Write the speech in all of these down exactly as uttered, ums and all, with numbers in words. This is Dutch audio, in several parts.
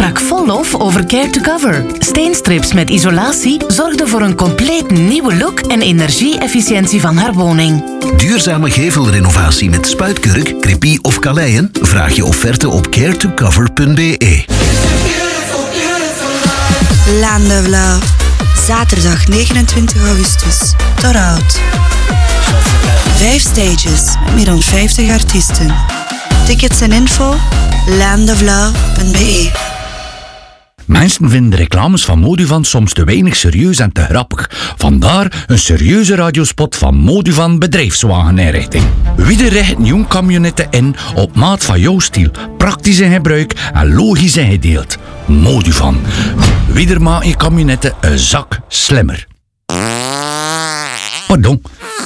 sprak vol lof over Care to Cover. Steenstrips met isolatie zorgden voor een compleet nieuwe look en energie-efficiëntie van haar woning. Duurzame gevelrenovatie met spuitkurk, crepie of kaleien? Vraag je offerte op care to cover punt b e. Land of Love. Zaterdag negenentwintig augustus. Torhout. Vijf stages met meer dan vijftig artiesten. Tickets en info land of love punt b e. Mensen vinden de reclames van Moduvan soms te weinig serieus en te grappig. Vandaar een serieuze radiospot van Moduvan Bedrijfswageninrichting. Wie richt jong camionetten in op maat van jouw stijl, praktisch in gebruik en logisch ingedeeld. Moduvan. Wie maakt je camionetten een zak slimmer. Pardon.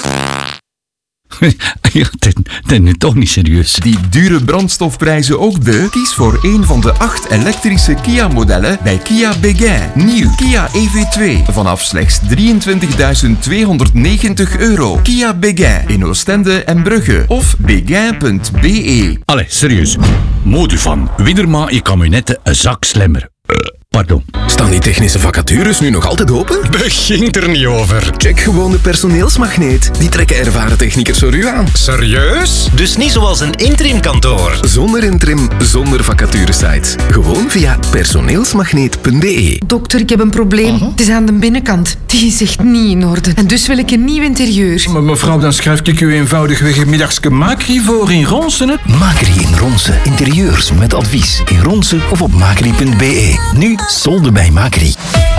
Ja, dat is nu toch niet serieus. Die dure brandstofprijzen ook de? Kies voor een van de acht elektrische Kia-modellen bij Kia Béguin. Nieuw Kia E V twee vanaf slechts drieëntwintigduizend tweehonderdnegentig euro. Kia Béguin in Oostende en Brugge of béguin punt b e. Allee, serieus. Moduvan. Wie maakt je camionetten een zak slimmer. Pardon. Staan die technische vacatures nu nog altijd open? Begint er niet over. Check gewoon de personeelsmagneet. Die trekken ervaren techniekers voor u aan. Serieus? Dus niet zoals een interimkantoor. Zonder interim, zonder vacaturesites. Gewoon via personeelsmagneet punt b e. Dokter, ik heb een probleem. Uh-huh. Het is aan de binnenkant. Die is echt niet in orde. En dus wil ik een nieuw interieur. Maar mevrouw, dan schrijf ik u eenvoudigweg een middagske Macri voor in Ronsen. Macri in Ronsen. Interieurs met advies. In Ronsen of op macri punt b e. Nu solden bij Macri.